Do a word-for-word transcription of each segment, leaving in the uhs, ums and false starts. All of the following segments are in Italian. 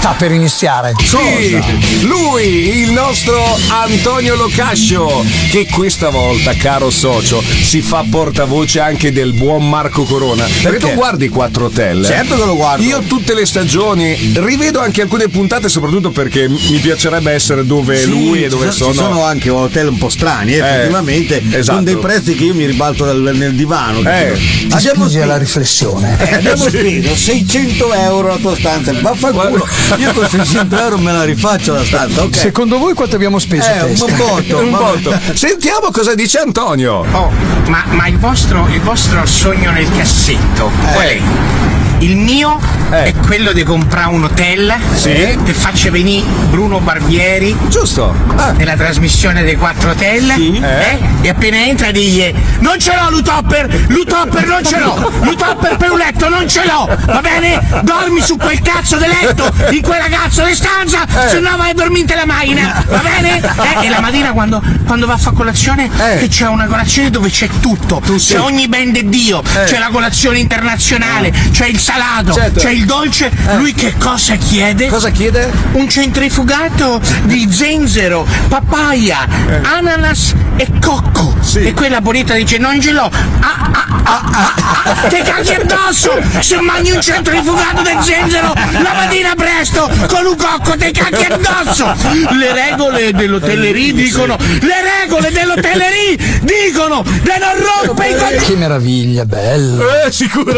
sta per iniziare. Sì, lui, il nostro Antonio Locascio, che questa volta, caro socio, si fa portavoce anche del buon Marco Corona. Perché, perché tu guardi Quattro Hotel? Certo che lo guardo. Io tutte le stagioni rivedo anche alcune puntate, soprattutto perché mi piacerebbe essere dove sì, lui e dove ci sono. Ci sono anche hotel un po' strani, eh, effettivamente, esatto. con dei prezzi che io mi ribalto nel, nel divano. Eh. Abbiamo speso alla riflessione. Eh, abbiamo sì. speso seicento euro la tua stanza. Vaffanculo. Io con seicento euro me la rifaccio la stanza. Okay. Secondo voi quanto abbiamo speso? Eh, un botto, un botto. Sentiamo cosa dice Antonio. Oh, ma, ma il vostro il vostro sogno nel cassetto qual è? Il mio eh. è quello di comprare un hotel sì. che faccia venire Bruno Barbieri, giusto, ah. nella trasmissione dei Quattro Hotel, sì. eh. Eh? E appena entra digli: non ce l'ho l'Utopper, l'Utopper non ce l'ho, l'Utopper per un letto non ce l'ho, va bene? Dormi su quel cazzo di letto, in quella cazzo di stanza, eh. se no vai a dormire la macchina, va bene? Eh? E la mattina quando, quando va a fare colazione, eh. che c'è una colazione dove c'è tutto, tu c'è sì. ogni ben de Dio, eh. c'è la colazione internazionale, c'è il salato, certo. c'è il dolce, eh. lui che cosa chiede? Cosa chiede? Un centrifugato di zenzero, papaya, eh. ananas e cocco. Sì. E quella bonita dice: non ce l'ho. Ah, ah, ah, ah, ah. Te caghi addosso se mangi un centrifugato di zenzero la mattina presto con un cocco, te caghi addosso. Le regole dell'hotellerie dicono, le regole dell'hotellerie dicono di non rompere i coglioni. Che meraviglia, bello. Eh, sicuro.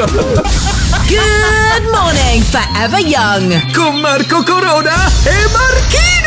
Good morning, Forever Young. Con Marco Corona e Marchino.